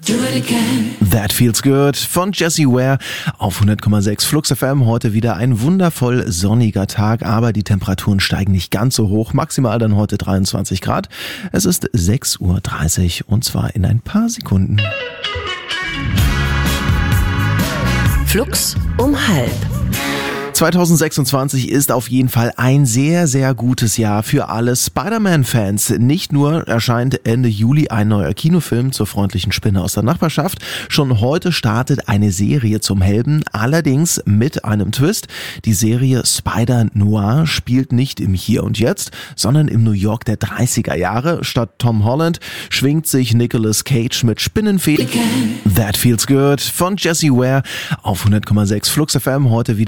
That Feels Good von Jessie Ware auf 100,6 Flux FM. Heute wieder ein wundervoll sonniger Tag, aber die Temperaturen steigen nicht ganz so hoch. Maximal dann heute 23 Grad. Es ist 6:30 Uhr und zwar in ein paar Sekunden. Flux um 12:30. 2026 ist auf jeden Fall ein sehr, sehr gutes Jahr für alle Spider-Man-Fans. Nicht nur erscheint Ende Juli ein neuer Kinofilm zur freundlichen Spinne aus der Nachbarschaft, schon heute startet eine Serie zum Helden, allerdings mit einem Twist. Die Serie Spider-Noir spielt nicht im Hier und Jetzt, sondern im New York der 30er Jahre. Statt Tom Holland schwingt sich Nicolas Cage mit Spinnenfäden. That Feels Good von Jessie Ware auf 100,6 Flux FM heute wieder.